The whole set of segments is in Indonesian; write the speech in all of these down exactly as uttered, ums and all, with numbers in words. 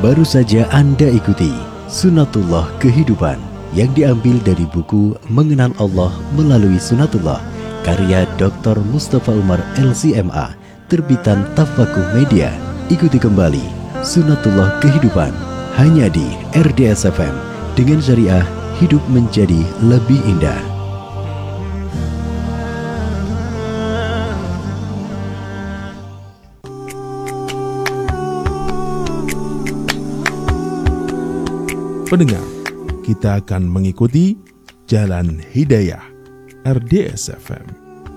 Baru saja Anda ikuti Sunatullah Kehidupan yang diambil dari buku Mengenal Allah Melalui Sunatullah karya Doktor Mustafa Umar L C M A terbitan Tafakuh Media. Ikuti kembali Sunatullah Kehidupan hanya di R D S F M. Dengan syariah, hidup menjadi lebih indah. Pendengar, kita akan mengikuti Jalan Hidayah R D S F M.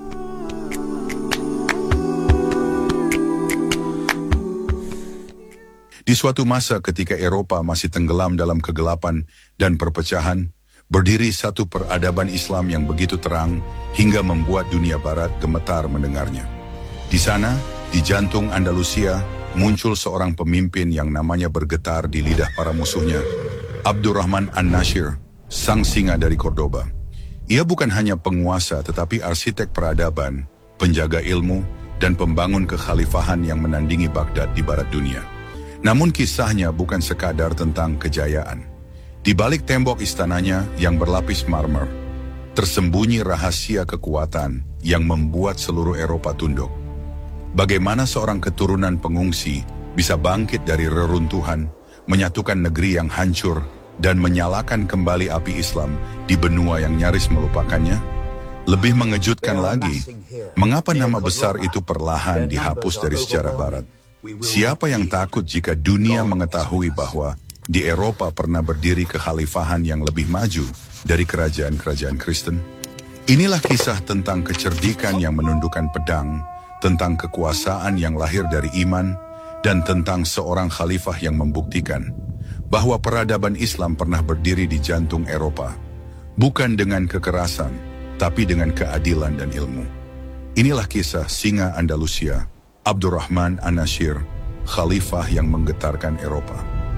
Di suatu masa ketika Eropa masih tenggelam dalam kegelapan dan perpecahan, berdiri satu peradaban Islam yang begitu terang hingga membuat dunia barat gemetar mendengarnya. Di sana, di jantung Andalusia, muncul seorang pemimpin yang namanya bergetar di lidah para musuhnya, Abdurrahman An-Nasir, sang singa dari Cordoba. Ia bukan hanya penguasa tetapi arsitek peradaban, penjaga ilmu, dan pembangun kekhalifahan yang menandingi Baghdad di barat dunia. Namun kisahnya bukan sekadar tentang kejayaan. Di balik tembok istananya yang berlapis marmer, tersembunyi rahasia kekuatan yang membuat seluruh Eropa tunduk. Bagaimana seorang keturunan pengungsi bisa bangkit dari reruntuhan, menyatukan negeri yang hancur, dan menyalakan kembali api Islam di benua yang nyaris melupakannya? Lebih mengejutkan lagi, mengapa nama besar itu perlahan dihapus dari sejarah barat? Siapa yang takut jika dunia mengetahui bahwa di Eropa pernah berdiri kekhalifahan yang lebih maju dari kerajaan-kerajaan Kristen? Inilah kisah tentang kecerdikan yang menundukkan pedang, tentang kekuasaan yang lahir dari iman, dan tentang seorang khalifah yang membuktikan bahwa peradaban Islam pernah berdiri di jantung Eropa, bukan dengan kekerasan, tapi dengan keadilan dan ilmu. Inilah kisah singa Andalusia, Abdurrahman An-Nasir, khalifah yang menggetarkan Eropa.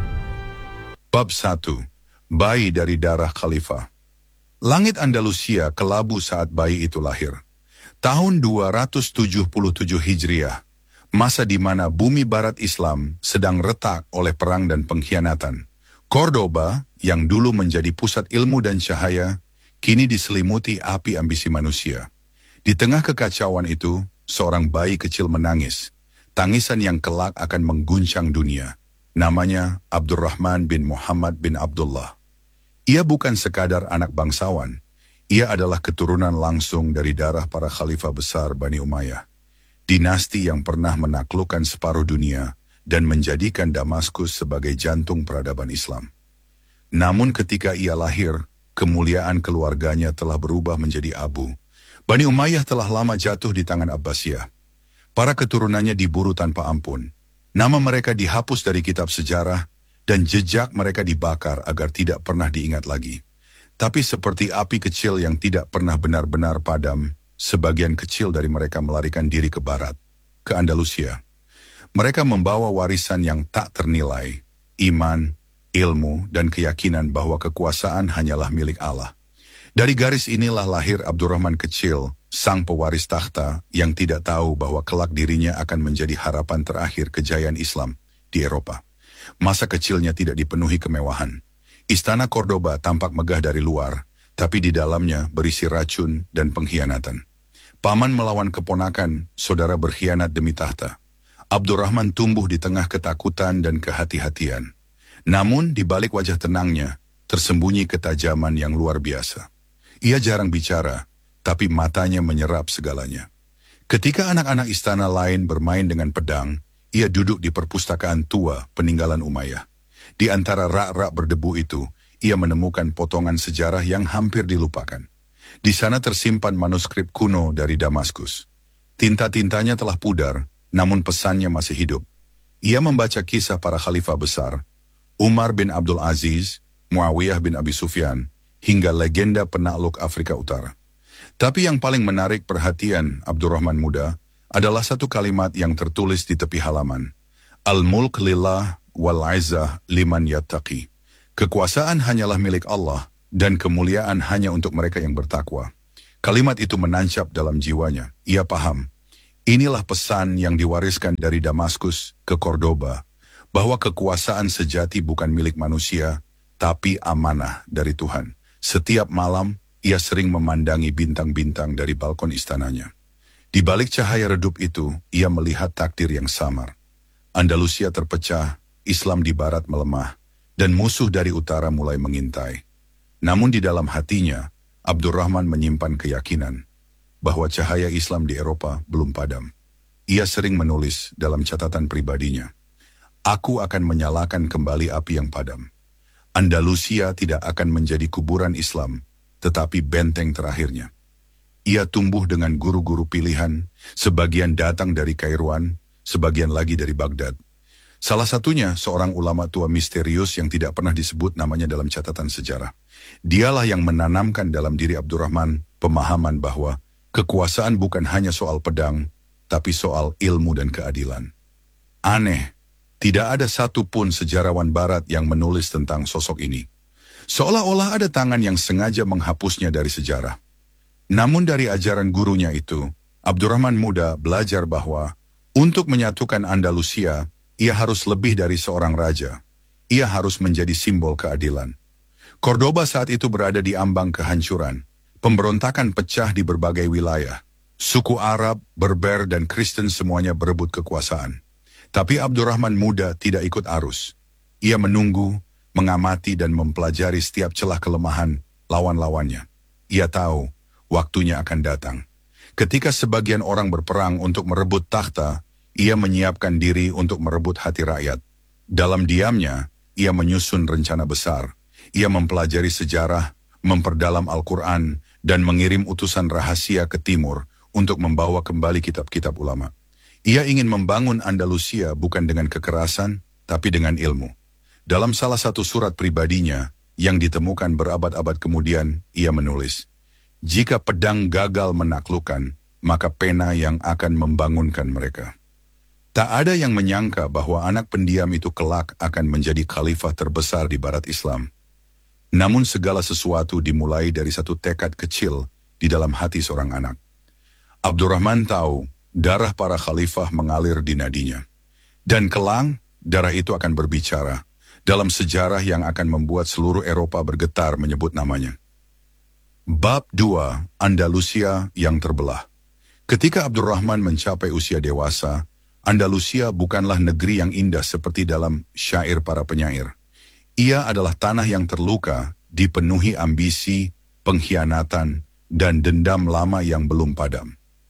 Bab satu. Bayi dari darah khalifah. Langit Andalusia kelabu saat bayi itu lahir. Tahun dua ratus tujuh puluh tujuh Hijriah, masa di mana bumi barat Islam sedang retak oleh perang dan pengkhianatan. Cordoba, yang dulu menjadi pusat ilmu dan cahaya, kini diselimuti api ambisi manusia. Di tengah kekacauan itu, seorang bayi kecil menangis. Tangisan yang kelak akan mengguncang dunia. Namanya Abdurrahman bin Muhammad bin Abdullah. Ia bukan sekadar anak bangsawan. Ia adalah keturunan langsung dari darah para khalifah besar Bani Umayyah. Dinasti yang pernah menaklukkan separuh dunia dan menjadikan Damaskus sebagai jantung peradaban Islam. Namun ketika ia lahir, kemuliaan keluarganya telah berubah menjadi abu. Bani Umayyah telah lama jatuh di tangan Abbasiyah. Para keturunannya diburu tanpa ampun. Nama mereka dihapus dari kitab sejarah dan jejak mereka dibakar agar tidak pernah diingat lagi. Tapi seperti api kecil yang tidak pernah benar-benar padam, sebagian kecil dari mereka melarikan diri ke barat, ke Andalusia. Mereka membawa warisan yang tak ternilai, iman, ilmu, dan keyakinan bahwa kekuasaan hanyalah milik Allah. Dari garis inilah lahir Abdurrahman kecil, sang pewaris takhta yang tidak tahu bahwa kelak dirinya akan menjadi harapan terakhir kejayaan Islam di Eropa. Masa kecilnya tidak dipenuhi kemewahan. Istana Cordoba tampak megah dari luar, tapi di dalamnya berisi racun dan pengkhianatan. Paman melawan keponakan, saudara berkhianat demi tahta. Abdurrahman tumbuh di tengah ketakutan dan kehati-hatian. Namun di balik wajah tenangnya, tersembunyi ketajaman yang luar biasa. Ia jarang bicara, tapi matanya menyerap segalanya. Ketika anak-anak istana lain bermain dengan pedang, ia duduk di perpustakaan tua peninggalan Umayyah. Di antara rak-rak berdebu itu, ia menemukan potongan sejarah yang hampir dilupakan. Di sana tersimpan manuskrip kuno dari Damaskus. Tinta-tintanya telah pudar, namun pesannya masih hidup. Ia membaca kisah para khalifah besar, Umar bin Abdul Aziz, Muawiyah bin Abi Sufyan, hingga legenda penakluk Afrika Utara. Tapi yang paling menarik perhatian Abdurrahman muda adalah satu kalimat yang tertulis di tepi halaman. Al-mulk lillah wal-izzah liman yattaqi. Kekuasaan hanyalah milik Allah dan kemuliaan hanya untuk mereka yang bertakwa. Kalimat itu menancap dalam jiwanya. Ia paham. Inilah pesan yang diwariskan dari Damaskus ke Cordoba, bahwa kekuasaan sejati bukan milik manusia, tapi amanah dari Tuhan. Setiap malam, ia sering memandangi bintang-bintang dari balkon istananya. Di balik cahaya redup itu, ia melihat takdir yang samar. Andalusia terpecah, Islam di barat melemah, dan musuh dari utara mulai mengintai. Namun di dalam hatinya, Abdurrahman menyimpan keyakinan bahwa cahaya Islam di Eropa belum padam. Ia sering menulis dalam catatan pribadinya, "Aku akan menyalakan kembali api yang padam. Andalusia tidak akan menjadi kuburan Islam, tetapi benteng terakhirnya." Ia tumbuh dengan guru-guru pilihan, sebagian datang dari Kairuan, sebagian lagi dari Baghdad. Salah satunya seorang ulama tua misterius yang tidak pernah disebut namanya dalam catatan sejarah. Dialah yang menanamkan dalam diri Abdurrahman pemahaman bahwa kekuasaan bukan hanya soal pedang, tapi soal ilmu dan keadilan. Aneh, tidak ada satupun sejarawan barat yang menulis tentang sosok ini. Seolah-olah ada tangan yang sengaja menghapusnya dari sejarah. Namun dari ajaran gurunya itu, Abdurrahman muda belajar bahwa untuk menyatukan Andalusia, ia harus lebih dari seorang raja. Ia harus menjadi simbol keadilan. Cordoba saat itu berada di ambang kehancuran. Pemberontakan pecah di berbagai wilayah. Suku Arab, Berber, dan Kristen semuanya berebut kekuasaan. Tapi Abdurrahman muda tidak ikut arus. Ia menunggu, mengamati, dan mempelajari setiap celah kelemahan lawan-lawannya. Ia tahu waktunya akan datang. Ketika sebagian orang berperang untuk merebut takhta, ia menyiapkan diri untuk merebut hati rakyat. Dalam diamnya, ia menyusun rencana besar. Ia mempelajari sejarah, memperdalam Al-Quran, dan mengirim utusan rahasia ke timur untuk membawa kembali kitab-kitab ulama. Ia ingin membangun Andalusia bukan dengan kekerasan, tapi dengan ilmu. Dalam salah satu surat pribadinya, yang ditemukan berabad-abad kemudian, ia menulis, "Jika pedang gagal menaklukkan, maka pena yang akan membangunkan mereka." Tak ada yang menyangka bahwa anak pendiam itu kelak akan menjadi khalifah terbesar di barat Islam. Namun segala sesuatu dimulai dari satu tekad kecil di dalam hati seorang anak. Abdurrahman tahu darah para khalifah mengalir di nadinya. Dan kelak, darah itu akan berbicara dalam sejarah yang akan membuat seluruh Eropa bergetar menyebut namanya. Bab dua, Andalusia yang terbelah. Ketika Abdurrahman mencapai usia dewasa, Andalusia bukanlah negeri yang indah seperti dalam syair para penyair. Ia adalah tanah yang terluka, dipenuhi ambisi, pengkhianatan, dan dendam lama yang belum padam.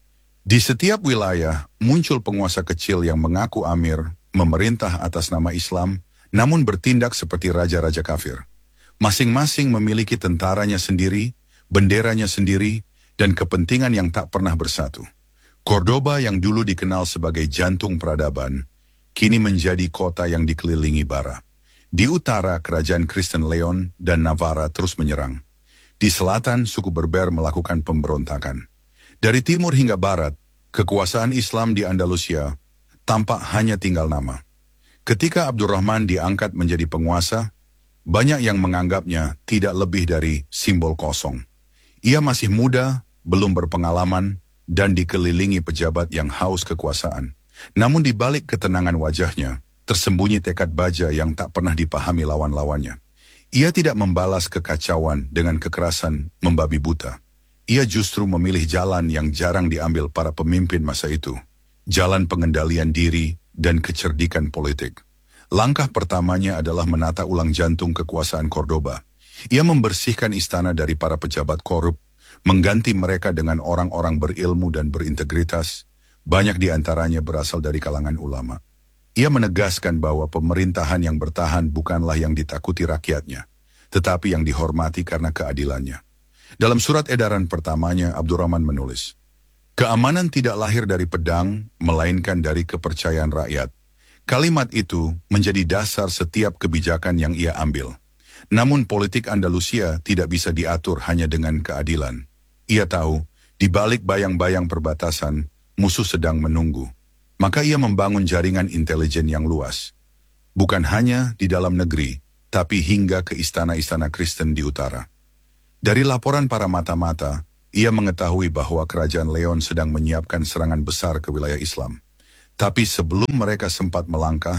Di setiap wilayah, muncul penguasa kecil yang mengaku amir, memerintah atas nama Islam, namun bertindak seperti raja-raja kafir. Masing-masing memiliki tentaranya sendiri, benderanya sendiri, dan kepentingan yang tak pernah bersatu. Cordoba yang dulu dikenal sebagai jantung peradaban, kini menjadi kota yang dikelilingi bara. Di utara, kerajaan Kristen Leon dan Navarra terus menyerang. Di selatan, suku Berber melakukan pemberontakan. Dari timur hingga barat, kekuasaan Islam di Andalusia tampak hanya tinggal nama. Ketika Abdurrahman diangkat menjadi penguasa, banyak yang menganggapnya tidak lebih dari simbol kosong. Ia masih muda, belum berpengalaman, dan dikelilingi pejabat yang haus kekuasaan. Namun di balik ketenangan wajahnya, tersembunyi tekad baja yang tak pernah dipahami lawan-lawannya. Ia tidak membalas kekacauan dengan kekerasan membabi buta. Ia justru memilih jalan yang jarang diambil para pemimpin masa itu. Jalan pengendalian diri dan kecerdikan politik. Langkah pertamanya adalah menata ulang jantung kekuasaan Cordoba. Ia membersihkan istana dari para pejabat korup, mengganti mereka dengan orang-orang berilmu dan berintegritas. Banyak di antaranya berasal dari kalangan ulama. Ia menegaskan bahwa pemerintahan yang bertahan bukanlah yang ditakuti rakyatnya, tetapi yang dihormati karena keadilannya. Dalam surat edaran pertamanya, Abdurrahman menulis, "Keamanan tidak lahir dari pedang, melainkan dari kepercayaan rakyat." Kalimat itu menjadi dasar setiap kebijakan yang ia ambil. Namun politik Andalusia tidak bisa diatur hanya dengan keadilan. Ia tahu, di balik bayang-bayang perbatasan, musuh sedang menunggu. Maka ia membangun jaringan intelijen yang luas. Bukan hanya di dalam negeri, tapi hingga ke istana-istana Kristen di utara. Dari laporan para mata-mata, ia mengetahui bahwa kerajaan Leon sedang menyiapkan serangan besar ke wilayah Islam. Tapi sebelum mereka sempat melangkah,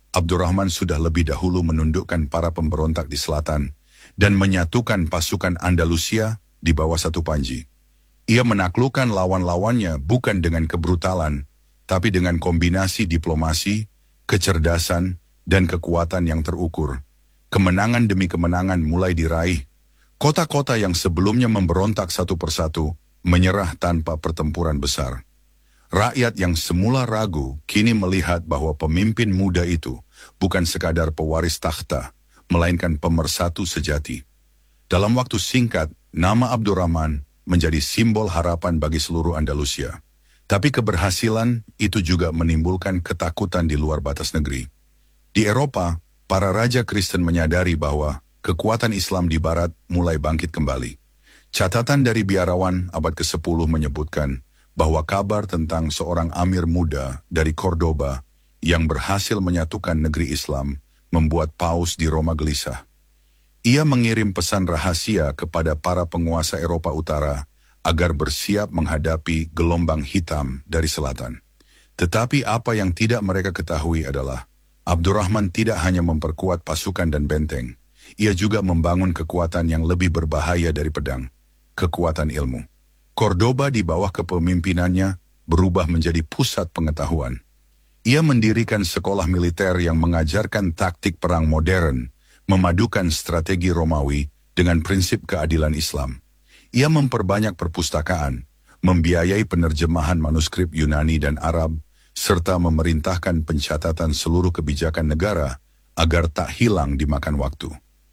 Abdurrahman sudah lebih dahulu menundukkan para pemberontak di selatan dan menyatukan pasukan Andalusia di bawah satu panji. Ia menaklukkan lawan-lawannya bukan dengan kebrutalan, tapi dengan kombinasi diplomasi, kecerdasan, dan kekuatan yang terukur. Kemenangan demi kemenangan mulai diraih. Kota-kota yang sebelumnya memberontak satu persatu menyerah tanpa pertempuran besar. Rakyat yang semula ragu kini melihat bahwa pemimpin muda itu bukan sekadar pewaris takhta, melainkan pemersatu sejati. Dalam waktu singkat, nama Abdurrahman menjadi simbol harapan bagi seluruh Andalusia. Tapi keberhasilan itu juga menimbulkan ketakutan di luar batas negeri. Di Eropa, para raja Kristen menyadari bahwa kekuatan Islam di Barat mulai bangkit kembali. Catatan dari biarawan abad kesepuluh menyebutkan bahwa kabar tentang seorang amir muda dari Cordoba yang berhasil menyatukan negeri Islam membuat Paus di Roma gelisah. Ia mengirim pesan rahasia kepada para penguasa Eropa Utara agar bersiap menghadapi gelombang hitam dari selatan. Tetapi apa yang tidak mereka ketahui adalah Abdurrahman tidak hanya memperkuat pasukan dan benteng, ia juga membangun kekuatan yang lebih berbahaya dari pedang, kekuatan ilmu. Cordoba di bawah kepemimpinannya berubah menjadi pusat pengetahuan. Ia mendirikan sekolah militer yang mengajarkan taktik perang modern, memadukan strategi Romawi dengan prinsip keadilan Islam. Ia memperbanyak perpustakaan, membiayai penerjemahan manuskrip Yunani dan Arab, serta memerintahkan pencatatan seluruh kebijakan negara agar tak hilang dimakan waktu.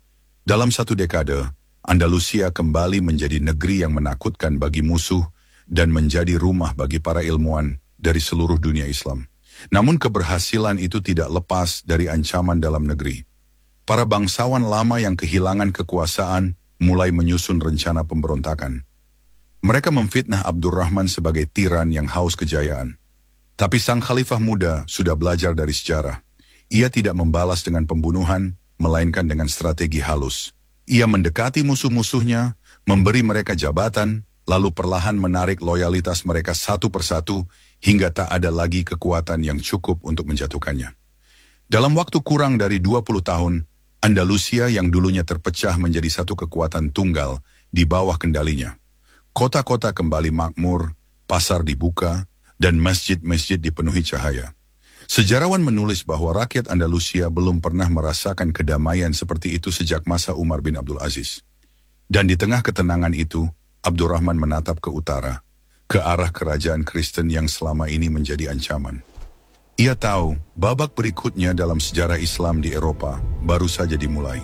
Dalam satu dekade, Andalusia kembali menjadi negeri yang menakutkan bagi musuh dan menjadi rumah bagi para ilmuwan dari seluruh dunia Islam. Namun keberhasilan itu tidak lepas dari ancaman dalam negeri. Para bangsawan lama yang kehilangan kekuasaan mulai menyusun rencana pemberontakan. Mereka memfitnah Abdurrahman sebagai tiran yang haus kejayaan. Tapi sang khalifah muda sudah belajar dari sejarah. Ia tidak membalas dengan pembunuhan, melainkan dengan strategi halus. Ia mendekati musuh-musuhnya, memberi mereka jabatan, lalu perlahan menarik loyalitas mereka satu persatu, hingga tak ada lagi kekuatan yang cukup untuk menjatuhkannya. Dalam waktu kurang dari dua puluh tahun, Andalusia yang dulunya terpecah menjadi satu kekuatan tunggal di bawah kendalinya. Kota-kota kembali makmur, pasar dibuka, dan masjid-masjid dipenuhi cahaya. Sejarawan menulis bahwa rakyat Andalusia belum pernah merasakan kedamaian seperti itu sejak masa Umar bin Abdul Aziz. Dan di tengah ketenangan itu, Abdurrahman menatap ke utara, ke arah kerajaan Kristen yang selama ini menjadi ancaman. Ia tahu babak berikutnya dalam sejarah Islam di Eropa baru saja dimulai.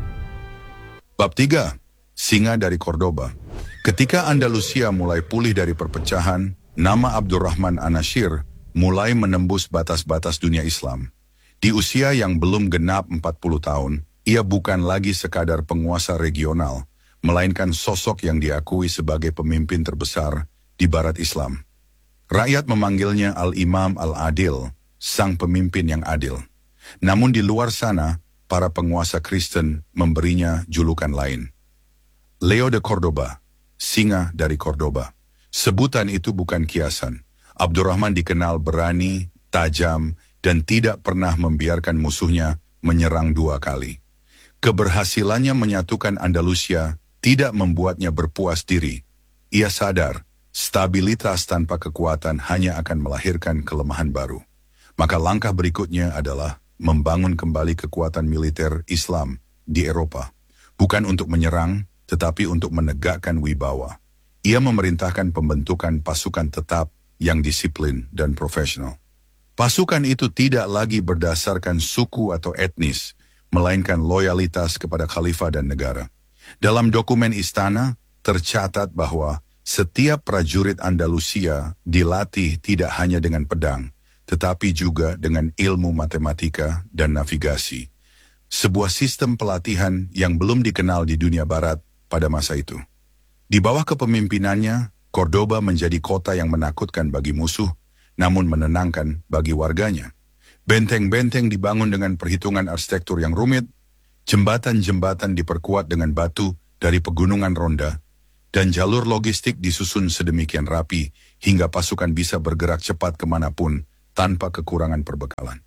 Bab tiga. Singa dari Cordoba. Ketika Andalusia mulai pulih dari perpecahan, nama Abdurrahman An-Nashir mulai menembus batas-batas dunia Islam. Di usia yang belum genap empat puluh tahun, ia bukan lagi sekadar penguasa regional, melainkan sosok yang diakui sebagai pemimpin terbesar di Barat Islam. Rakyat memanggilnya Al-Imam Al-Adil, sang pemimpin yang adil. Namun di luar sana, para penguasa Kristen memberinya julukan lain. Leo de Cordoba, singa dari Cordoba. Sebutan itu bukan kiasan. Abdurrahman dikenal berani, tajam, dan tidak pernah membiarkan musuhnya menyerang dua kali. Keberhasilannya menyatukan Andalusia tidak membuatnya berpuas diri. Ia sadar, stabilitas tanpa kekuatan hanya akan melahirkan kelemahan baru. Maka langkah berikutnya adalah membangun kembali kekuatan militer Islam di Eropa. Bukan untuk menyerang, tetapi untuk menegakkan wibawa. Ia memerintahkan pembentukan pasukan tetap yang disiplin dan profesional. Pasukan itu tidak lagi berdasarkan suku atau etnis, melainkan loyalitas kepada khalifah dan negara. Dalam dokumen istana, tercatat bahwa setiap prajurit Andalusia dilatih tidak hanya dengan pedang, tetapi juga dengan ilmu matematika dan navigasi. Sebuah sistem pelatihan yang belum dikenal di dunia barat pada masa itu. Di bawah kepemimpinannya, Cordoba menjadi kota yang menakutkan bagi musuh, namun menenangkan bagi warganya. Benteng-benteng dibangun dengan perhitungan arsitektur yang rumit, jembatan-jembatan diperkuat dengan batu dari pegunungan Ronda, dan jalur logistik disusun sedemikian rapi hingga pasukan bisa bergerak cepat kemanapun tanpa kekurangan perbekalan.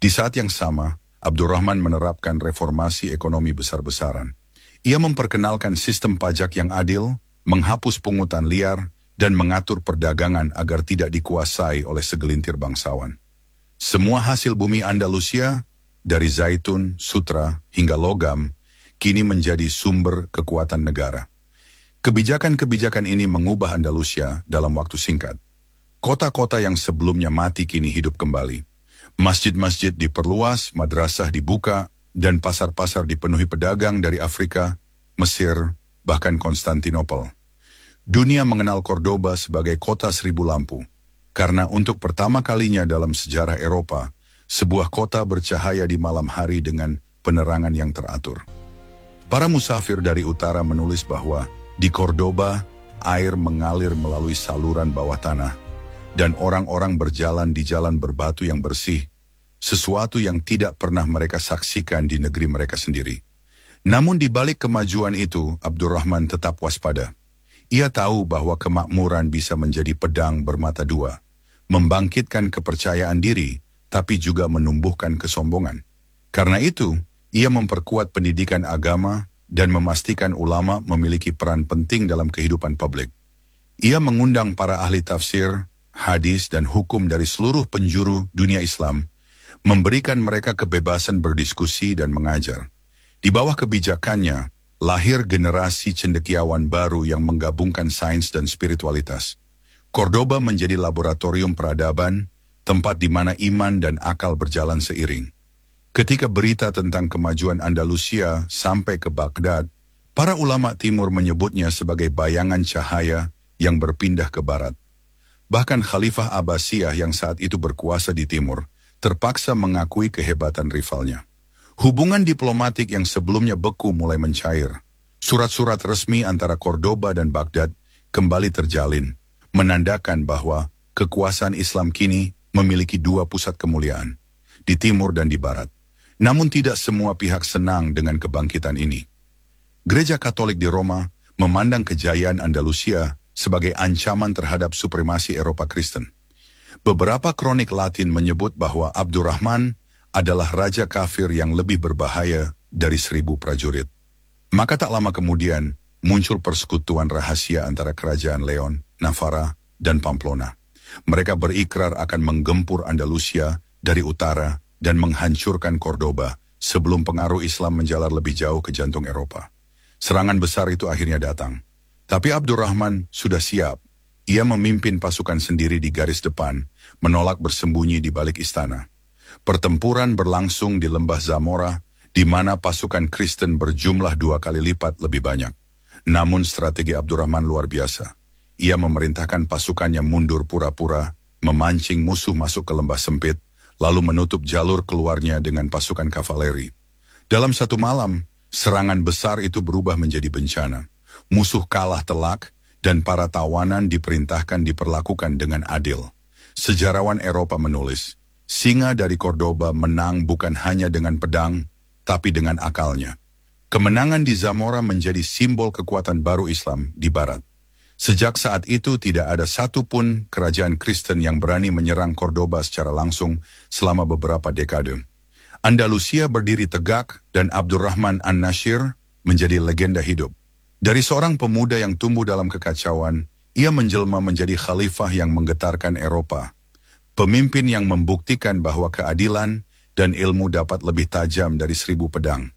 Di saat yang sama, Abdurrahman menerapkan reformasi ekonomi besar-besaran. Ia memperkenalkan sistem pajak yang adil, menghapus pungutan liar, dan mengatur perdagangan agar tidak dikuasai oleh segelintir bangsawan. Semua hasil bumi Andalusia, dari zaitun, sutra, hingga logam, kini menjadi sumber kekuatan negara. Kebijakan-kebijakan ini mengubah Andalusia dalam waktu singkat. Kota-kota yang sebelumnya mati kini hidup kembali. Masjid-masjid diperluas, madrasah dibuka, dan pasar-pasar dipenuhi pedagang dari Afrika, Mesir, bahkan Konstantinopel. Dunia mengenal Cordoba sebagai kota seribu lampu, karena untuk pertama kalinya dalam sejarah Eropa, sebuah kota bercahaya di malam hari dengan penerangan yang teratur. Para musafir dari utara menulis bahwa di Cordoba, air mengalir melalui saluran bawah tanah, dan orang-orang berjalan di jalan berbatu yang bersih, sesuatu yang tidak pernah mereka saksikan di negeri mereka sendiri. Namun di balik kemajuan itu, Abdurrahman tetap waspada. Ia tahu bahwa kemakmuran bisa menjadi pedang bermata dua, membangkitkan kepercayaan diri, tapi juga menumbuhkan kesombongan. Karena itu, ia memperkuat pendidikan agama dan memastikan ulama memiliki peran penting dalam kehidupan publik. Ia mengundang para ahli tafsir, hadis, dan hukum dari seluruh penjuru dunia Islam, memberikan mereka kebebasan berdiskusi dan mengajar. Di bawah kebijakannya, lahir generasi cendekiawan baru yang menggabungkan sains dan spiritualitas. Cordoba menjadi laboratorium peradaban, tempat di mana iman dan akal berjalan seiring. Ketika berita tentang kemajuan Andalusia sampai ke Baghdad, para ulama timur menyebutnya sebagai bayangan cahaya yang berpindah ke barat. Bahkan Khalifah Abbasiyah yang saat itu berkuasa di timur, terpaksa mengakui kehebatan rivalnya. Hubungan diplomatik yang sebelumnya beku mulai mencair. Surat-surat resmi antara Cordoba dan Baghdad kembali terjalin, menandakan bahwa kekuasaan Islam kini memiliki dua pusat kemuliaan, di timur dan di barat. Namun tidak semua pihak senang dengan kebangkitan ini. Gereja Katolik di Roma memandang kejayaan Andalusia sebagai ancaman terhadap supremasi Eropa Kristen. Beberapa kronik Latin menyebut bahwa Abdurrahman adalah raja kafir yang lebih berbahaya dari seribu prajurit. Maka tak lama kemudian muncul persekutuan rahasia antara kerajaan Leon, Navarra, dan Pamplona. Mereka berikrar akan menggempur Andalusia dari utara dan menghancurkan Cordoba sebelum pengaruh Islam menjalar lebih jauh ke jantung Eropa. Serangan besar itu akhirnya datang. Tapi Abdurrahman sudah siap. Ia memimpin pasukan sendiri di garis depan, menolak bersembunyi di balik istana. Pertempuran berlangsung di lembah Zamora, di mana pasukan Kristen berjumlah dua kali lipat lebih banyak. Namun strategi Abdurrahman luar biasa. Ia memerintahkan pasukannya mundur pura-pura, memancing musuh masuk ke lembah sempit, lalu menutup jalur keluarnya dengan pasukan kavaleri. Dalam satu malam, serangan besar itu berubah menjadi bencana. Musuh kalah telak, dan para tawanan diperintahkan diperlakukan dengan adil. Sejarawan Eropa menulis, singa dari Cordoba menang bukan hanya dengan pedang, tapi dengan akalnya. Kemenangan di Zamora menjadi simbol kekuatan baru Islam di Barat. Sejak saat itu tidak ada satupun kerajaan Kristen yang berani menyerang Cordoba secara langsung selama beberapa dekade. Andalusia berdiri tegak dan Abdurrahman An-Nasir menjadi legenda hidup. Dari seorang pemuda yang tumbuh dalam kekacauan, ia menjelma menjadi khalifah yang menggetarkan Eropa. Pemimpin yang membuktikan bahwa keadilan dan ilmu dapat lebih tajam dari seribu pedang.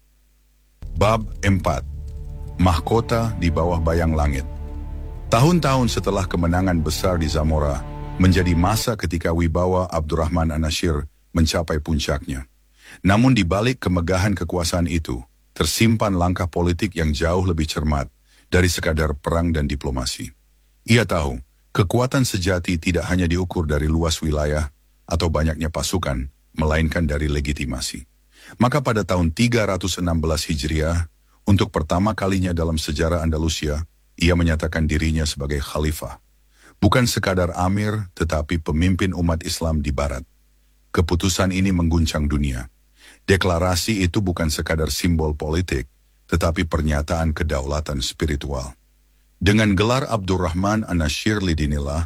Bab empat. Mahkota di bawah bayang langit. Tahun-tahun setelah kemenangan besar di Zamora, menjadi masa ketika wibawa Abdurrahman An-Nasir mencapai puncaknya. Namun di balik kemegahan kekuasaan itu, tersimpan langkah politik yang jauh lebih cermat dari sekadar perang dan diplomasi. Ia tahu, kekuatan sejati tidak hanya diukur dari luas wilayah atau banyaknya pasukan, melainkan dari legitimasi. Maka pada tahun tiga ratus enam belas Hijriah, untuk pertama kalinya dalam sejarah Andalusia, ia menyatakan dirinya sebagai khalifah. Bukan sekadar amir, tetapi pemimpin umat Islam di Barat. Keputusan ini mengguncang dunia. Deklarasi itu bukan sekadar simbol politik, tetapi pernyataan kedaulatan spiritual. Dengan gelar Abdurrahman An-Nasir lidinillah,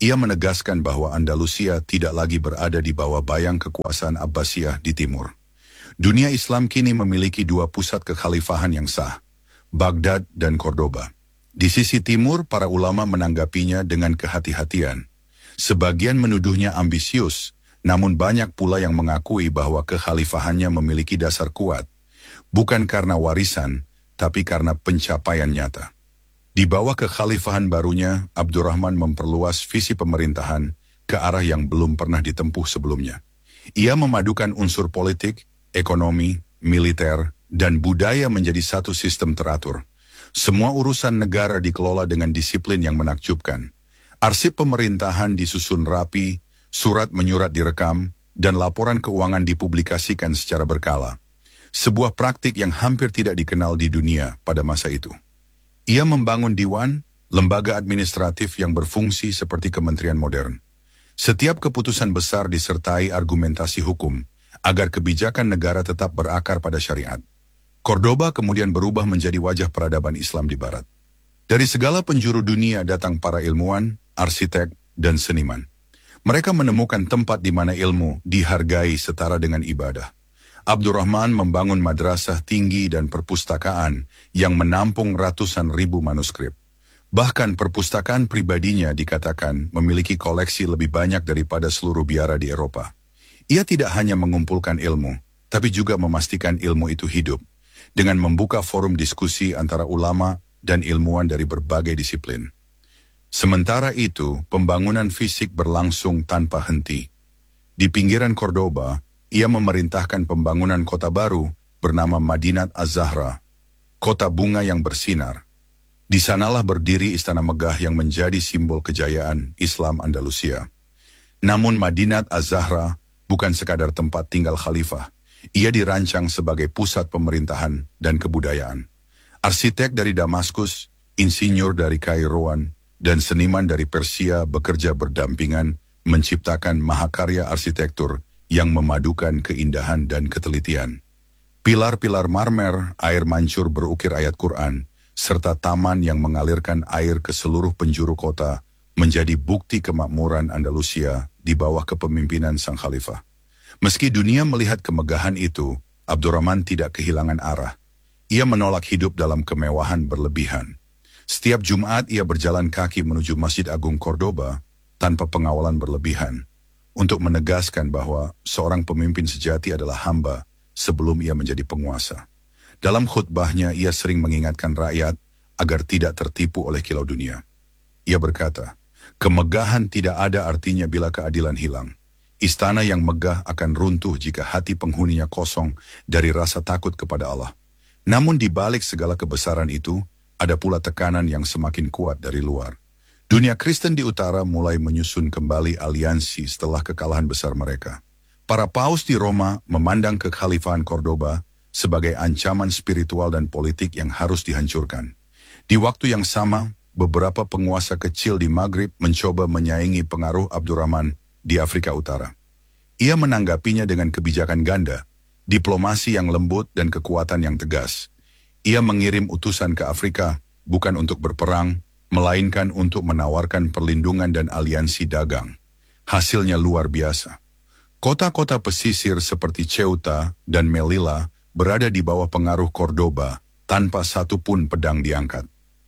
Ia menegaskan bahwa Andalusia tidak lagi berada di bawah bayang kekuasaan Abbasiyah di timur. Dunia Islam kini memiliki dua pusat kekhalifahan yang sah, Baghdad dan Cordoba. Di sisi timur, para ulama menanggapinya dengan kehati-hatian. Sebagian menuduhnya ambisius, namun banyak pula yang mengakui bahwa kekhalifahannya memiliki dasar kuat, bukan karena warisan, tapi karena pencapaian nyata. Di bawah kekhalifahan barunya, Abdurrahman memperluas visi pemerintahan ke arah yang belum pernah ditempuh sebelumnya. Ia memadukan unsur politik, ekonomi, militer, dan budaya menjadi satu sistem teratur. Semua urusan negara dikelola dengan disiplin yang menakjubkan. Arsip pemerintahan disusun rapi, surat menyurat direkam, dan laporan keuangan dipublikasikan secara berkala. Sebuah praktik yang hampir tidak dikenal di dunia pada masa itu. Ia membangun diwan, lembaga administratif yang berfungsi seperti kementerian modern. Setiap keputusan besar disertai argumentasi hukum, agar kebijakan negara tetap berakar pada syariat. Cordoba kemudian berubah menjadi wajah peradaban Islam di Barat. Dari segala penjuru dunia datang para ilmuwan, arsitek, dan seniman. Mereka menemukan tempat di mana ilmu dihargai setara dengan ibadah. Abdurrahman membangun madrasah tinggi dan perpustakaan yang menampung ratusan ribu manuskrip. Bahkan perpustakaan pribadinya dikatakan memiliki koleksi lebih banyak daripada seluruh biara di Eropa. Ia tidak hanya mengumpulkan ilmu, tapi juga memastikan ilmu itu hidup, dengan membuka forum diskusi antara ulama dan ilmuwan dari berbagai disiplin. Sementara itu, pembangunan fisik berlangsung tanpa henti. Di pinggiran Cordoba, ia memerintahkan pembangunan kota baru bernama Madinat Az-Zahra, kota bunga yang bersinar. Di sanalah berdiri Istana Megah yang menjadi simbol kejayaan Islam Andalusia. Namun Madinat Az-Zahra bukan sekadar tempat tinggal khalifah. Ia dirancang sebagai pusat pemerintahan dan kebudayaan. Arsitek dari Damaskus, insinyur dari Kairoan, dan seniman dari Persia bekerja berdampingan menciptakan mahakarya arsitektur yang memadukan keindahan dan ketelitian. Pilar-pilar marmer, air mancur berukir ayat Quran, serta taman yang mengalirkan air ke seluruh penjuru kota menjadi bukti kemakmuran Andalusia di bawah kepemimpinan sang khalifah. Meski dunia melihat kemegahan itu, Abdurrahman tidak kehilangan arah. Ia menolak hidup dalam kemewahan berlebihan. Setiap Jumat ia berjalan kaki menuju Masjid Agung Cordoba tanpa pengawalan berlebihan, untuk menegaskan bahwa seorang pemimpin sejati adalah hamba sebelum ia menjadi penguasa. Dalam khutbahnya ia sering mengingatkan rakyat agar tidak tertipu oleh kilau dunia. Ia berkata, kemegahan tidak ada artinya bila keadilan hilang. Istana yang megah akan runtuh jika hati penghuninya kosong dari rasa takut kepada Allah. Namun di balik segala kebesaran itu, ada pula tekanan yang semakin kuat dari luar. Dunia Kristen di utara mulai menyusun kembali aliansi setelah kekalahan besar mereka. Para paus di Roma memandang kekhalifahan Cordoba sebagai ancaman spiritual dan politik yang harus dihancurkan. Di waktu yang sama, beberapa penguasa kecil di Maghrib mencoba menyaingi pengaruh Abdurrahman di Afrika Utara. Ia menanggapinya dengan kebijakan ganda, diplomasi yang lembut dan kekuatan yang tegas. Ia mengirim utusan ke Afrika bukan untuk berperang, melainkan untuk menawarkan perlindungan dan aliansi dagang. Hasilnya luar biasa. Kota-kota pesisir seperti Ceuta dan Melilla berada di bawah pengaruh Cordoba tanpa satu pun pedang diangkat.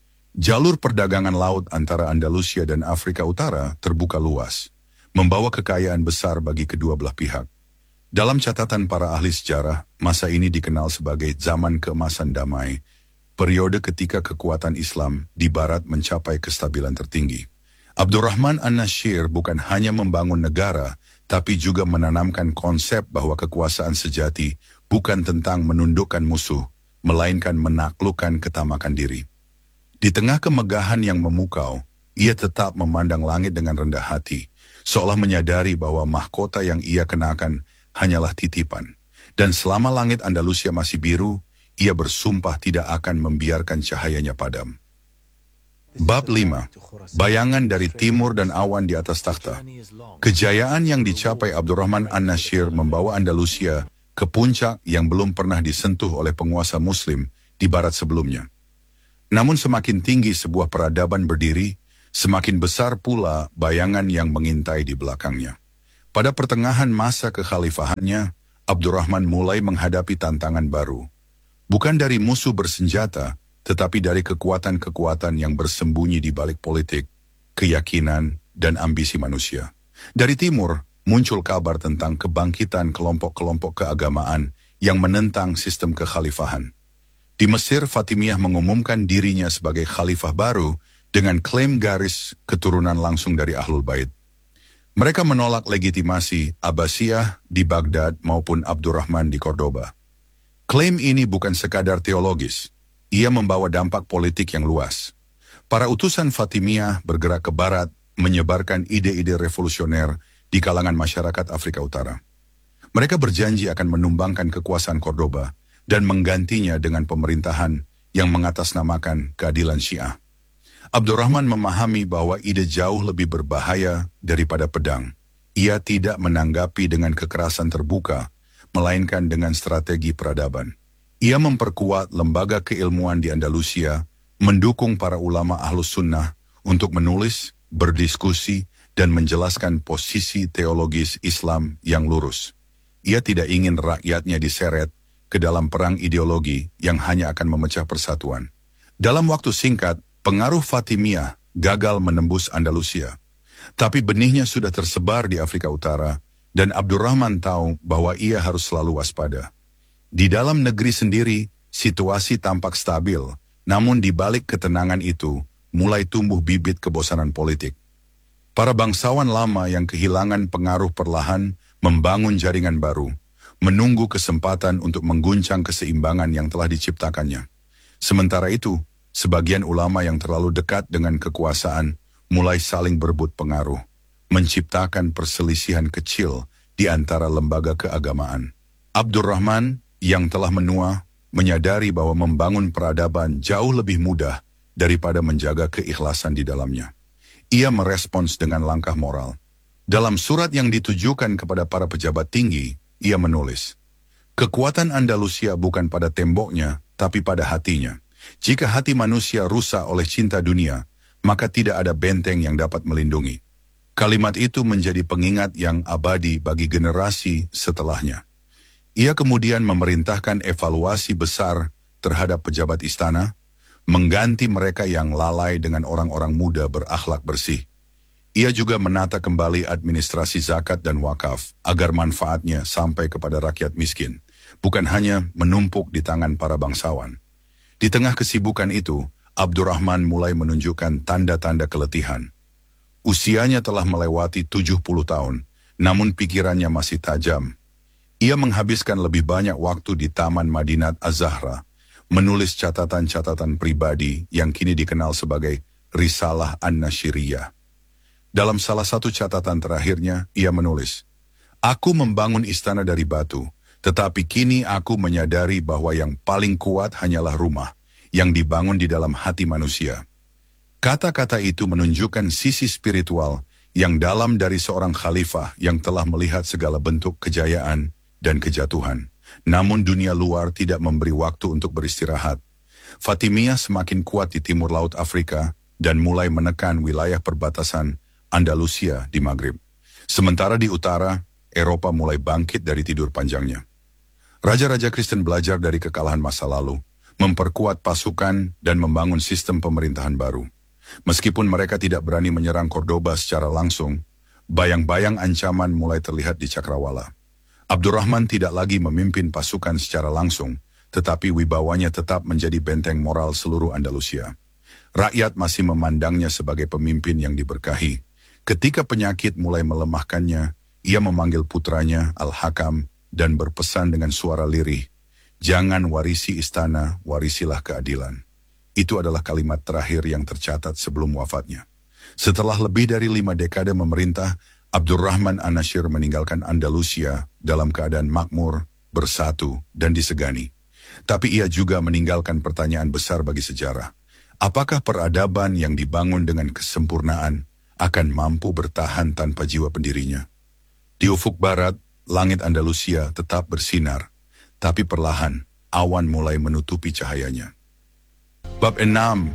Jalur perdagangan laut antara Andalusia dan Afrika Utara terbuka luas, membawa kekayaan besar bagi kedua belah pihak. Dalam catatan para ahli sejarah, masa ini dikenal sebagai zaman keemasan damai, periode ketika kekuatan Islam di Barat mencapai kestabilan tertinggi. Abdurrahman An-Nasir bukan hanya membangun negara, tapi juga menanamkan konsep bahwa kekuasaan sejati bukan tentang menundukkan musuh, melainkan menaklukkan ketamakan diri. Di tengah kemegahan yang memukau, ia tetap memandang langit dengan rendah hati, seolah menyadari bahwa mahkota yang ia kenakan hanyalah titipan. Dan selama langit Andalusia masih biru, ia bersumpah tidak akan membiarkan cahayanya padam. Bab lima. Bayangan dari timur dan awan di atas takhta. Kejayaan yang dicapai Abdurrahman An-Nasir membawa Andalusia ke puncak yang belum pernah disentuh oleh penguasa muslim di barat sebelumnya. Namun semakin tinggi sebuah peradaban berdiri, Semakin besar pula bayangan yang mengintai di belakangnya. Pada pertengahan masa kekhalifahannya, Abdurrahman mulai menghadapi tantangan baru. Bukan dari musuh bersenjata, tetapi dari kekuatan-kekuatan yang bersembunyi di balik politik, keyakinan, dan ambisi manusia. Dari timur, muncul kabar tentang kebangkitan kelompok-kelompok keagamaan yang menentang sistem kekhalifahan. Di Mesir, Fatimiyah mengumumkan dirinya sebagai khalifah baru dengan klaim garis keturunan langsung dari Ahlul Bait. Mereka menolak legitimasi Abbasiyah di Baghdad maupun Abdurrahman di Cordoba. Klaim ini bukan sekadar teologis, ia membawa dampak politik yang luas. Para utusan Fatimiyah bergerak ke barat, menyebarkan ide-ide revolusioner di kalangan masyarakat Afrika Utara. Mereka berjanji akan menumbangkan kekuasaan Cordoba dan menggantinya dengan pemerintahan yang mengatasnamakan keadilan Syiah. Abdurrahman memahami bahwa ide jauh lebih berbahaya daripada pedang. Ia tidak menanggapi dengan kekerasan terbuka, melainkan dengan strategi peradaban. Ia memperkuat lembaga keilmuan di Andalusia, mendukung para ulama Ahlus Sunnah untuk menulis, berdiskusi, dan menjelaskan posisi teologis Islam yang lurus. Ia tidak ingin rakyatnya diseret ke dalam perang ideologi yang hanya akan memecah persatuan. Dalam waktu singkat, pengaruh Fatimiyah gagal menembus Andalusia. Tapi benihnya sudah tersebar di Afrika Utara, dan Abdurrahman tahu bahwa ia harus selalu waspada. Di dalam negeri sendiri, situasi tampak stabil, namun di balik ketenangan itu, mulai tumbuh bibit kebosanan politik. Para bangsawan lama yang kehilangan pengaruh perlahan membangun jaringan baru, menunggu kesempatan untuk mengguncang keseimbangan yang telah diciptakannya. Sementara itu, sebagian ulama yang terlalu dekat dengan kekuasaan mulai saling berebut pengaruh, menciptakan perselisihan kecil di antara lembaga keagamaan. Abdurrahman yang telah menua menyadari bahwa membangun peradaban jauh lebih mudah daripada menjaga keikhlasan di dalamnya. Ia merespons dengan langkah moral. Dalam surat yang ditujukan kepada para pejabat tinggi, ia menulis, "Kekuatan Andalusia bukan pada temboknya, tapi pada hatinya. Jika hati manusia rusak oleh cinta dunia, maka tidak ada benteng yang dapat melindungi." Kalimat itu menjadi pengingat yang abadi bagi generasi setelahnya. Ia kemudian memerintahkan evaluasi besar terhadap pejabat istana, mengganti mereka yang lalai dengan orang-orang muda berakhlak bersih. Ia juga menata kembali administrasi zakat dan wakaf agar manfaatnya sampai kepada rakyat miskin, bukan hanya menumpuk di tangan para bangsawan. Di tengah kesibukan itu, Abdurrahman mulai menunjukkan tanda-tanda keletihan. Usianya telah melewati tujuh puluh tahun, namun pikirannya masih tajam. Ia menghabiskan lebih banyak waktu di Taman Madinat Az-Zahra, menulis catatan-catatan pribadi yang kini dikenal sebagai Risalah An-Nasyiriyah. Dalam salah satu catatan terakhirnya, ia menulis, "Aku membangun istana dari batu, tetapi kini aku menyadari bahwa yang paling kuat hanyalah rumah yang dibangun di dalam hati manusia." Kata-kata itu menunjukkan sisi spiritual yang dalam dari seorang khalifah yang telah melihat segala bentuk kejayaan dan kejatuhan. Namun dunia luar tidak memberi waktu untuk beristirahat. Fatimiyah semakin kuat di timur laut Afrika dan mulai menekan wilayah perbatasan Andalusia di Maghrib. Sementara di utara, Eropa mulai bangkit dari tidur panjangnya. Raja-raja Kristen belajar dari kekalahan masa lalu, memperkuat pasukan dan membangun sistem pemerintahan baru. Meskipun mereka tidak berani menyerang Cordoba secara langsung, bayang-bayang ancaman mulai terlihat di Cakrawala. Abdurrahman tidak lagi memimpin pasukan secara langsung, tetapi wibawanya tetap menjadi benteng moral seluruh Andalusia. Rakyat masih memandangnya sebagai pemimpin yang diberkahi. Ketika penyakit mulai melemahkannya, ia memanggil putranya Al-Hakam dan berpesan dengan suara lirih, "Jangan warisi istana, warisilah keadilan." Itu adalah kalimat terakhir yang tercatat sebelum wafatnya. Setelah lebih dari lima dekade memerintah, Abdurrahman An-Nasyir meninggalkan Andalusia dalam keadaan makmur, bersatu, dan disegani. Tapi ia juga meninggalkan pertanyaan besar bagi sejarah. Apakah peradaban yang dibangun dengan kesempurnaan akan mampu bertahan tanpa jiwa pendirinya? Di ufuk barat, langit Andalusia tetap bersinar, tapi perlahan awan mulai menutupi cahayanya. Bab enam.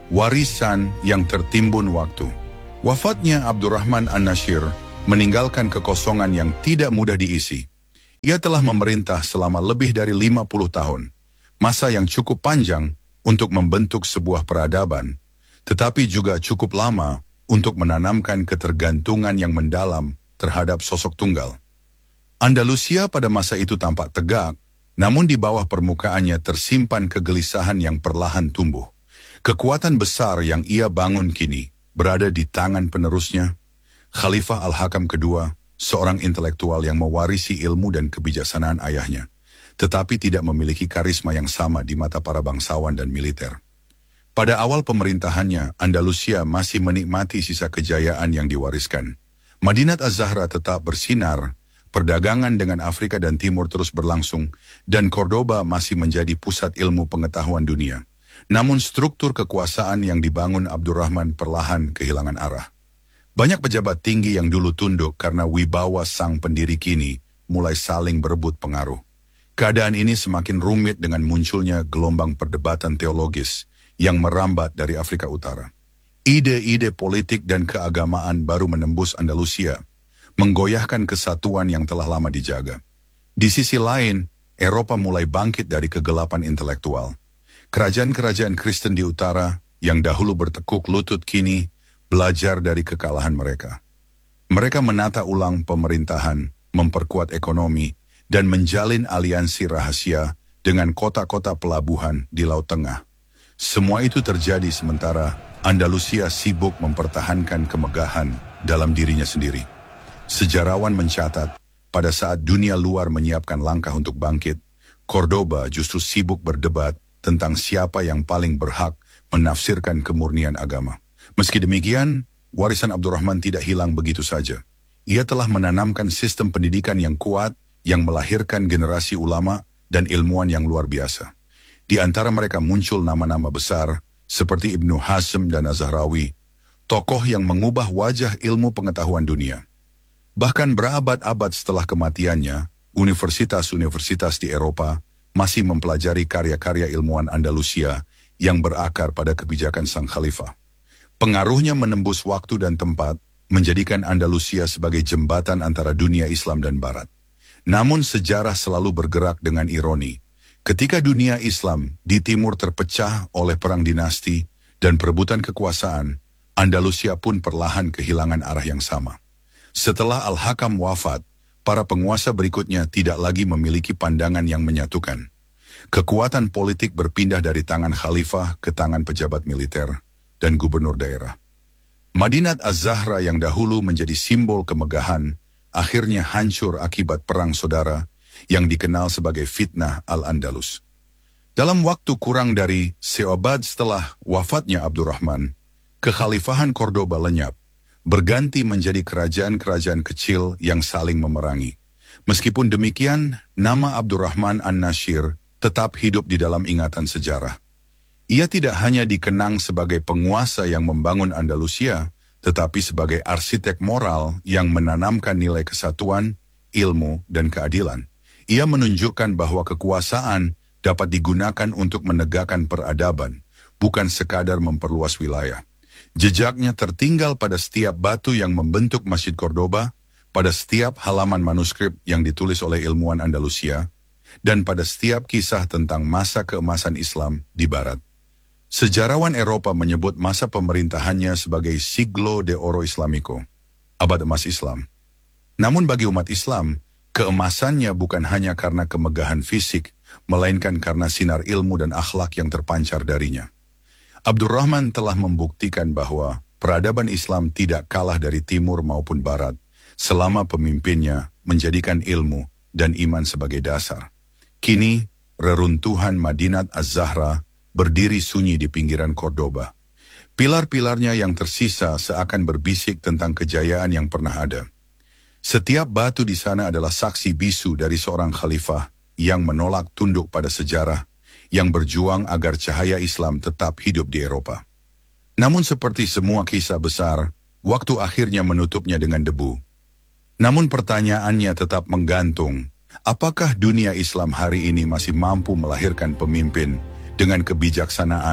warisan yang tertimbun waktu. Wafatnya Abdurrahman An-Nashir meninggalkan kekosongan yang tidak mudah diisi. Ia telah memerintah selama lebih dari lima puluh tahun, masa yang cukup panjang untuk membentuk sebuah peradaban, tetapi juga cukup lama untuk menanamkan ketergantungan yang mendalam terhadap sosok tunggal. Andalusia pada masa itu tampak tegak, namun di bawah permukaannya tersimpan kegelisahan yang perlahan tumbuh. Kekuatan besar yang ia bangun kini berada di tangan penerusnya, Khalifah Al-Hakam kedua, seorang intelektual yang mewarisi ilmu dan kebijaksanaan ayahnya, tetapi tidak memiliki karisma yang sama di mata para bangsawan dan militer. Pada awal pemerintahannya, Andalusia masih menikmati sisa kejayaan yang diwariskan. Madinat Az-Zahra tetap bersinar, perdagangan dengan Afrika dan Timur terus berlangsung, dan Cordoba masih menjadi pusat ilmu pengetahuan dunia. Namun struktur kekuasaan yang dibangun Abdurrahman perlahan kehilangan arah. Banyak pejabat tinggi yang dulu tunduk karena wibawa sang pendiri kini mulai saling berebut pengaruh. Keadaan ini semakin rumit dengan munculnya gelombang perdebatan teologis yang merambat dari Afrika Utara. Ide-ide politik dan keagamaan baru menembus Andalusia, menggoyahkan kesatuan yang telah lama dijaga. Di sisi lain, Eropa mulai bangkit dari kegelapan intelektual. Kerajaan-kerajaan Kristen di utara yang dahulu bertekuk lutut kini belajar dari kekalahan mereka. Mereka menata ulang pemerintahan, memperkuat ekonomi, dan menjalin aliansi rahasia dengan kota-kota pelabuhan di Laut Tengah. Semua itu terjadi sementara Andalusia sibuk mempertahankan kemegahan dalam dirinya sendiri. Sejarawan mencatat, pada saat dunia luar menyiapkan langkah untuk bangkit, Cordoba justru sibuk berdebat tentang siapa yang paling berhak menafsirkan kemurnian agama. Meski demikian, warisan Abdurrahman tidak hilang begitu saja. Ia telah menanamkan sistem pendidikan yang kuat yang melahirkan generasi ulama dan ilmuwan yang luar biasa. Di antara mereka muncul nama-nama besar seperti Ibnu Hazm dan Az-Zahrawi, tokoh yang mengubah wajah ilmu pengetahuan dunia. Bahkan berabad-abad setelah kematiannya, universitas-universitas di Eropa masih mempelajari karya-karya ilmuwan Andalusia yang berakar pada kebijakan sang khalifah. Pengaruhnya menembus waktu dan tempat, menjadikan Andalusia sebagai jembatan antara dunia Islam dan Barat. Namun sejarah selalu bergerak dengan ironi. Ketika dunia Islam di timur terpecah oleh perang dinasti dan perebutan kekuasaan, Andalusia pun perlahan kehilangan arah yang sama. Setelah Al-Hakam wafat, para penguasa berikutnya tidak lagi memiliki pandangan yang menyatukan. Kekuatan politik berpindah dari tangan khalifah ke tangan pejabat militer dan gubernur daerah. Madinat Az-Zahra yang dahulu menjadi simbol kemegahan, akhirnya hancur akibat perang saudara yang dikenal sebagai fitnah Al-Andalus. Dalam waktu kurang dari seabad setelah wafatnya Abdurrahman, kekhalifahan Cordoba lenyap, berganti menjadi kerajaan-kerajaan kecil yang saling memerangi. Meskipun demikian, nama Abdurrahman An-Nashir tetap hidup di dalam ingatan sejarah. Ia tidak hanya dikenang sebagai penguasa yang membangun Andalusia, tetapi sebagai arsitek moral yang menanamkan nilai kesatuan, ilmu, dan keadilan. Ia menunjukkan bahwa kekuasaan dapat digunakan untuk menegakkan peradaban, bukan sekadar memperluas wilayah. Jejaknya tertinggal pada setiap batu yang membentuk Masjid Cordoba, pada setiap halaman manuskrip yang ditulis oleh ilmuwan Andalusia, dan pada setiap kisah tentang masa keemasan Islam di Barat. Sejarawan Eropa menyebut masa pemerintahannya sebagai Siglo de Oro Islamico, abad emas Islam. Namun bagi umat Islam, keemasannya bukan hanya karena kemegahan fisik, melainkan karena sinar ilmu dan akhlak yang terpancar darinya. Abdurrahman telah membuktikan bahwa peradaban Islam tidak kalah dari timur maupun barat, selama pemimpinnya menjadikan ilmu dan iman sebagai dasar. Kini, reruntuhan Madinat Az-Zahra berdiri sunyi di pinggiran Cordoba. Pilar-pilarnya yang tersisa seakan berbisik tentang kejayaan yang pernah ada. Setiap batu di sana adalah saksi bisu dari seorang khalifah yang menolak tunduk pada sejarah, yang berjuang agar cahaya Islam tetap hidup di Eropa. Namun seperti semua kisah besar, waktu akhirnya menutupnya dengan debu. Namun pertanyaannya tetap menggantung, apakah dunia Islam hari ini masih mampu melahirkan pemimpin dengan kebijaksanaan,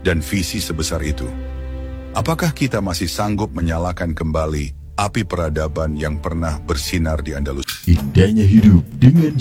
dan visi sebesar itu? Apakah kita masih sanggup menyalakan kembali api peradaban yang pernah bersinar di Andalus? Indahnya hidup dengan